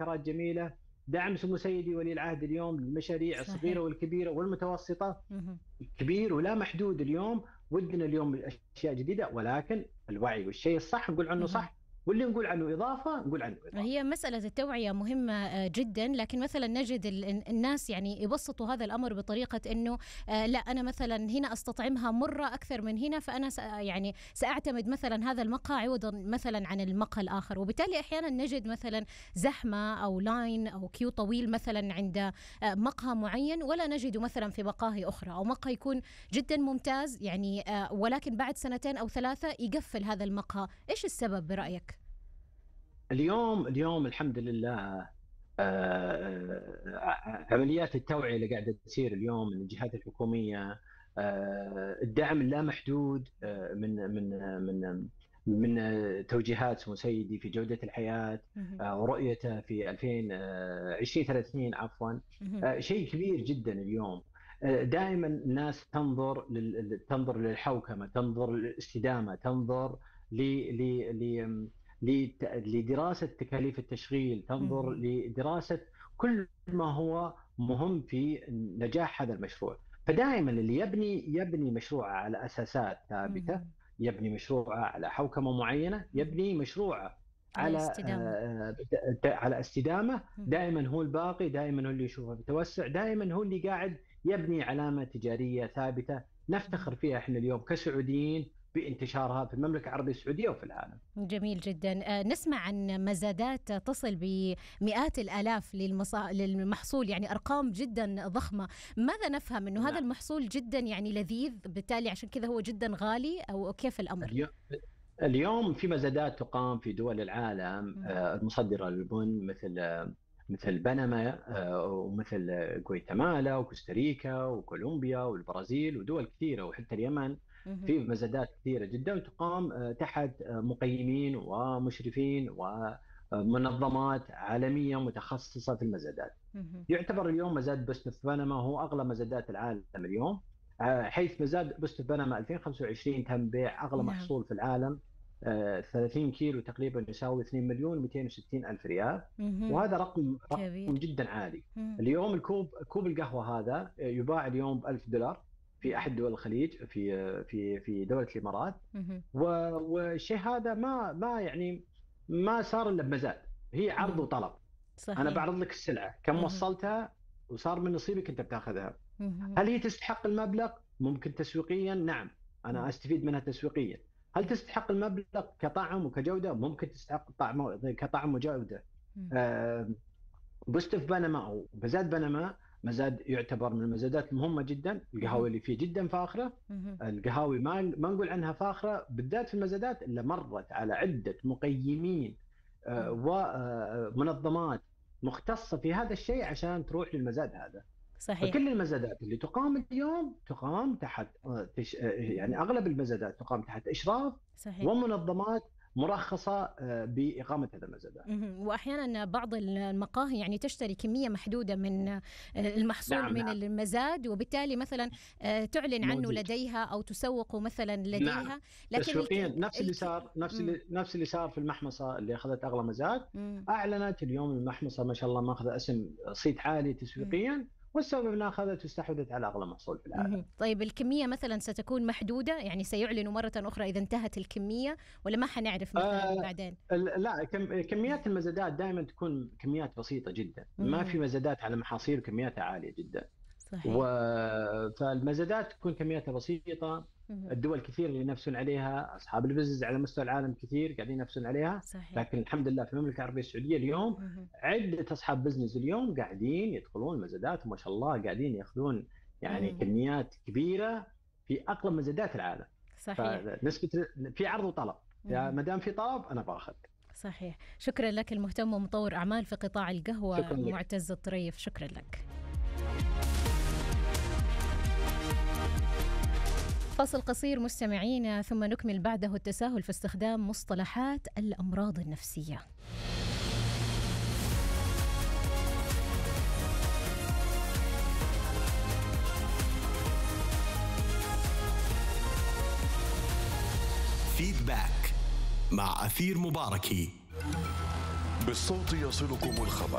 خيارات جميلة. دعم سمو سيدي ولي العهد اليوم للمشاريع الصغيرة والكبيرة والمتوسطة كبير ولا محدود. اليوم ودنا اليوم أشياء جديدة، ولكن الوعي والشيء الصح نقول عنه صح، واللي نقول عنه إضافة نقول عنه إضافة. هي مسألة التوعية مهمة جدا، لكن مثلا نجد الناس يعني يبسطوا هذا الأمر بطريقة أنه لا أنا مثلا هنا أستطعمها مرة أكثر من هنا، فأنا يعني سأعتمد مثلا هذا المقهى عوضا مثلا عن المقهى الآخر، وبالتالي أحيانا نجد مثلا زحمة أو لاين أو كيو طويل مثلا عند مقهى معين، ولا نجد مثلا في مقاهي أخرى، أو مقهى يكون جدا ممتاز يعني ولكن بعد 2 أو 3 يقفل هذا المقهى. إيش السبب برأيك؟ اليوم الحمد لله عمليات التوعية اللي قاعدة تصير اليوم من الجهات الحكومية، الدعم اللامحدود من توجيهات سمو سيدي في جودة الحياة ورؤيته في 2030 عفوا، شيء كبير جدا اليوم. دائما الناس تنظر للحوكمة، تنظر للاستدامة، تنظر لدراسة تكاليف التشغيل، تنظر لدراسة كل ما هو مهم في نجاح هذا المشروع. فدائما اللي يبني مشروعه على أساسات ثابتة، يبني مشروعه على حوكمة معينة، يبني مشروعه على استدامة، دائما هو الباقي، دائما هو اللي يشوفه بتوسع، دائما هو اللي قاعد يبني علامة تجارية ثابتة نفتخر فيها احنا اليوم كسعوديين بانتشارها في المملكة العربية السعودية وفي العالم. جميل جدا. نسمع عن مزادات تصل بمئات الآلاف للمحصول، يعني أرقام جدا ضخمة. ماذا نفهم أنه هذا المحصول جدا يعني لذيذ بالتالي عشان كذا هو جدا غالي، أو كيف الأمر؟ اليوم في مزادات تقام في دول العالم المصدرة للبن مثل بنما ومثل غواتيمالا وكوستاريكا وكولومبيا والبرازيل ودول كثيرة وحتى اليمن. في مزادات كثيرة جدا وتقام تحت مقيمين ومشرفين ومنظمات عالمية متخصصة في المزادات. يعتبر اليوم مزاد بوستوف بنما هو أغلى مزادات العالم اليوم، حيث مزاد بوستوف بنما 2025 تم بيع أغلى محصول في العالم 30 كيلو تقريبا يساوي 2,260,000 ريال، وهذا رقم جدا عالي. اليوم كوب القهوة هذا يباع اليوم ب$1,000 في أحد دول الخليج، في دولة الإمارات، والشيء هذا ما صار إلا بمزاد، هي عرض وطلب. صحيح. أنا بعرض لك السلعة كم وصلتها وصار من نصيبك أنت بتاخذها. هل هي تستحق المبلغ؟ ممكن تسويقيا نعم أنا أستفيد منها تسويقيا. هل تستحق المبلغ كطعم وكجودة؟ ممكن تستحق كطعم وجودة. بوستوف بنما أو مزاد بنما مزاد يعتبر من المزادات المهمة جدا. القهاوي اللي فيه جدا فاخرة، القهاوي ما نقول عنها فاخرة بالذات في المزادات إلا مرت على عدة مقيمين ومنظمات مختصة في هذا الشيء عشان تروح للمزاد هذا. صحيح. فكل المزادات اللي تقام اليوم تقام تحت يعني أغلب المزادات تقام تحت إشراف. صحيح. ومنظمات مرخصة بإقامة هذا المزادات. وأحيانا بعض المقاهي يعني تشتري كمية محدودة من المحصول. نعم. من المزاد، وبالتالي مثلا تعلن عنه لديها أو تسوقه مثلا لديها. نعم. لكن نفس اللي صار في المحمصة اللي أخذت أغلى مزاد. أعلنت اليوم المحمصة ما شاء الله ما أخذ اسم صيت عالي تسويقيا، والسبب أنها أخذت واستحوذت على أغلى محصول في العالم. طيب الكمية مثلا ستكون محدودة، يعني سيعلنوا مرة أخرى إذا انتهت الكمية، ولا ما حنعرف مثلا بعدين؟ لا، كميات المزادات دائما تكون كميات بسيطة جدا. ما في مزادات على محاصيل كمياتها عالية جدا. صحيح. فالمزادات تكون كمياتها بسيطة. الدول كثير اللي ينافسون عليها، أصحاب البزنس على مستوى العالم كثير قاعدين ينافسون عليها. صحيح. لكن الحمد لله في المملكة العربية السعودية اليوم عدة أصحاب بزنس اليوم قاعدين يدخلون المزادات، وما شاء الله قاعدين يأخذون يعني كميات كبيرة في أقل مزادات العالم. صحيح. نسبة في عرض وطلب، ما دام في طلب أنا باخذ. صحيح. شكرا لك المهتم ومطور أعمال في قطاع القهوة معتز الطريف، شكرا لك. فاصل قصير مستمعين، ثم نكمل بعده التساهل في استخدام مصطلحات الأمراض النفسية. فيدباك مع أثير مباركي، بالصوت يصلكم الخبر.